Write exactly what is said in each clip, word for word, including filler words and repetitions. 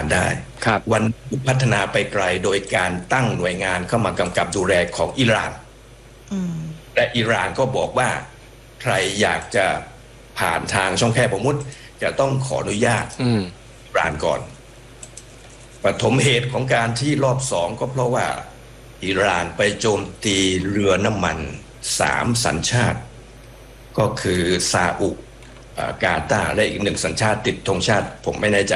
การได้วันพัฒนาไปไกลโดยการตั้งหน่วยงานเข้ามากำกับดูแลของอิหร่านและอิหร่านก็บอกว่าใครอยากจะผ่านทางช่องแคบฮอร์มุซจะต้องขออนุญาตอิหร่านก่อนปฐมเหตุของการที่รอบสองก็เพราะว่าอิหร่านไปโจมตีเรือน้ำมันสามสัญชาติก็คือซาอุกาตาร์และอีกหนึ่งสัญชาติติดธงชาติผมไม่แน่ใจ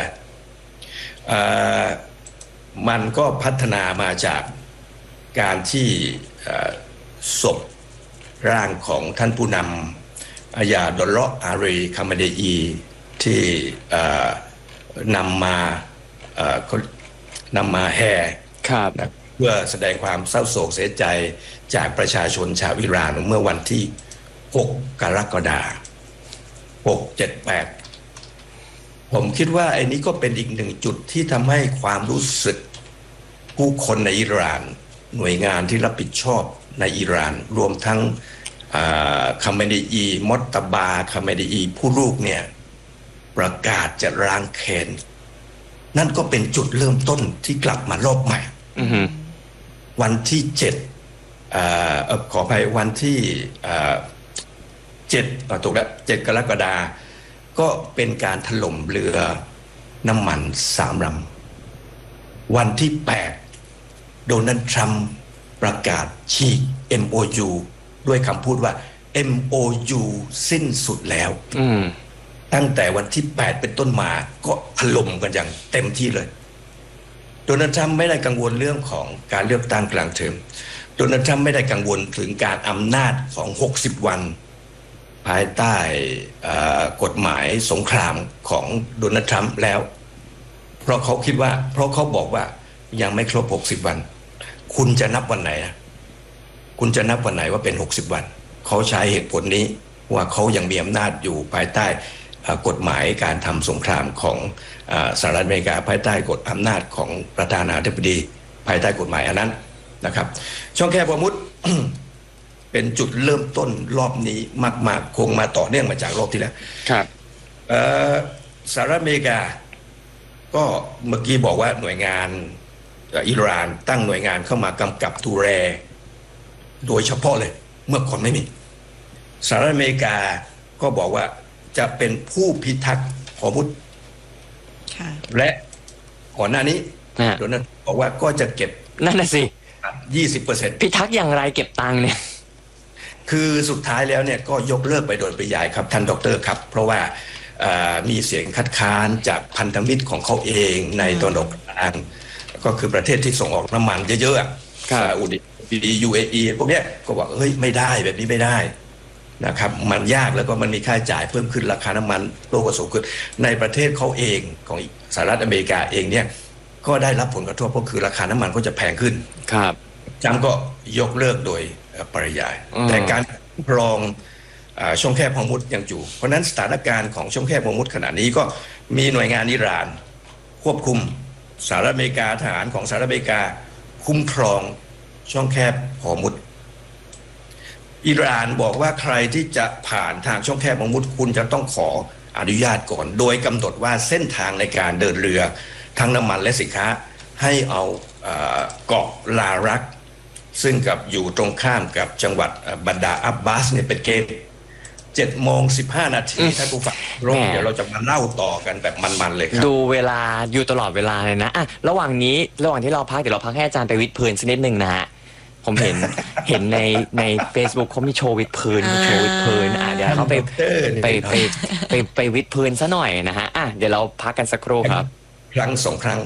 มันก็พัฒนามาจากการที่ศพร่างของท่านผู้นำอายาดอลเลาะห์อารีคามาเดอีที่นำมานำมาแห่นะเพื่อแสดงความเศร้าโศกเสียใจจากประชาชนชาวอิหร่านเมื่อวันที่หกกรกฎาคมหก เจ็ด แปดผมคิดว่าไอ้นี้ก็เป็นอีกหนึ่งจุดที่ทำให้ความรู้สึกผู้คนในอิหร่านหน่วยงานที่รับผิดชอบในอิหร่านรวมทั้งคาเมนีอีมอตตาบาคาเมนีอีผู้ลูกเนี่ยประกาศจะล้างแค้นนั่นก็เป็นจุดเริ่มต้นที่กลับมารอบใหม่วันที่เจ็ดขออภัยวันที่เจ็ดถูกแล้วเจ็ดกรกฎาคมก็เป็นการถล่มเรือน้ำมันสามลำวันที่แปดโดนัลด์ทรัมป์ประกาศฉีก เอ็ม โอ ยู ด้วยคำพูดว่า เอ็ม โอ ยู สิ้นสุดแล้วตั้งแต่วันที่แปดเป็นต้นมาก็ถล่มกันอย่างเต็มที่เลยโดนัลด์ทรัมป์ไม่ได้กังวลเรื่องของการเลือกตั้งกลางเทอมโดนัลด์ทรัมป์ไม่ได้กังวลถึงการอำนาจของหกสิบวันภายใต้กฎหมายสงครามของโดนัลด์ทรัมป์แล้วเพราะเขาคิดว่าเพราะเขาบอกว่ายังไม่ครบหกสิบวันคุณจะนับวันไหนคุณจะนับวันไหนว่าเป็นหกสิบวันเขาใช้เหตุผลนี้ว่าเขายังมีอำนาจอยู่ภายใต้กฎหมายการทำสงครามของสหรัฐอเมริกาภายใต้กฎอำนาจของประธานาธิบดีภายใต้กฎหมายอันนั้นนะครับช่องแคบฮอร์มุซ เป็นจุดเริ่มต้นรอบนี้มากๆคงมาต่อเนื่องมาจากรอบที่แล้วครับสหรัฐอเมริกาก็เมื่อกี้บอกว่าหน่วยงานอิหร่านตั้งหน่วยงานเข้ามากำกับดูแลโดยเฉพาะเลยเมื่อคนไม่มีสหรัฐอเมริกาก็บอกว่าจะเป็นผู้พิทักษ์ฮอร์มุซและก่อนหน้านี้โดนัลด์บอกว่าก็จะเก็บนั่นน่ะสิยี่สิบเปอร์เซ็นต์พิทักษ์อย่างไรเก็บตังค์เนี่ยคือสุดท้ายแล้วเนี่ยก็ยกเลิกไปโดยปริยายครับท่านดร.ครับเพราะว่ามีเสียงคัดค้านจากพันธมิตรของเขาเองในตะวันออกกลางก็คือประเทศที่ส่งออกน้ำมันเยอะๆซาอุดิอาระเบีย ยู เอ อี พวกเนี้ยก็บอกเฮ้ยไม่ได้แบบนี้ไม่ได้นะครับมันยากแล้วก็มันมีค่าใช้จ่ายเพิ่มขึ้นราคาน้ำมันโลกก็สูงขึ้นในประเทศเขาเองของสหรัฐอเมริกาเองเนี่ยก็ได้รับผลกระทบก็คือราคาน้ำมันก็จะแพงขึ้นครับจำก็ยกเลิกโดยปริยายแต่การครองช่องแคบฮอร์มุซยังอยู่เพราะนั้นสถานการณ์ของช่องแคบฮอร์มุซขณะนี้ก็มีหน่วยงานอิหร่านควบคุมสหรัฐอเมริกาทหารของสหรัฐอเมริกาคุ้มครองช่องแคบฮอร์มุซอิหร่านบอกว่าใครที่จะผ่านทางช่องแคบฮอร์มุซคุณจะต้องขออนุญาตก่อนโดยกำหนดว่าเส้นทางในการเดินเรือทั้งน้ำมันและสินค้าให้เอาเกาะลารักซึ่งกับอยู่ตรงข้ามกับจังหวัดบันดาอับบาสเนี่ยเป็นเกณฑ์เจ็ดโมงสิบห้านาทีถ้าผู้ฟังรบเดี๋ยวเราจะมาเล่าต่อกันแบบมันๆเลยครับดูเวลาอยู่ตลอดเวลาเลยนะอ่ะระหว่างนี้ระหว่างที่เราพักเดี๋ยวเราพักให้อาจารย์ไปวิดพื้นสักนิดนึงนะฮะผมเห็น เห็นในใน Facebook เขามีโชว์วิดพื้นโชว์วิดพื้นอ่ะเดี๋ยวเขาไปไปไปไปไปวิดพื้นซะหน่อยนะฮะอ่ะเดี๋ยวเราพักกันสักครู่ครับครั้งสองครั้ง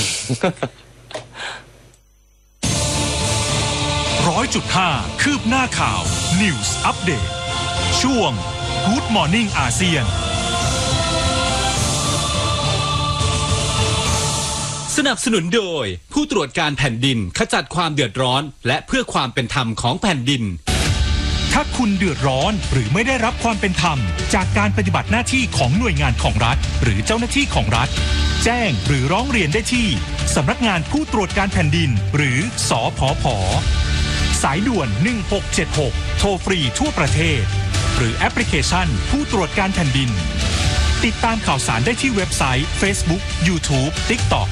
ร้อยจุดห้าคืบหน้าข่าว News Update ช่วง Good Morning อาเซียนสนับสนุนโดยผู้ตรวจการแผ่นดินขจัดความเดือดร้อนและเพื่อความเป็นธรรมของแผ่นดินถ้าคุณเดือดร้อนหรือไม่ได้รับความเป็นธรรมจากการปฏิบัติหน้าที่ของหน่วยงานของรัฐหรือเจ้าหน้าที่ของรัฐแจ้งหรือร้องเรียนได้ที่สำนักงานผู้ตรวจการแผ่นดินหรือสผผ.สายด่วนหนึ่งหกเจ็ดหกโทรฟรีทั่วประเทศหรือแอปพลิเคชันผู้ตรวจการแผ่นดินติดตามข่าวสารได้ที่เว็บไซต์ Facebook YouTube TikTok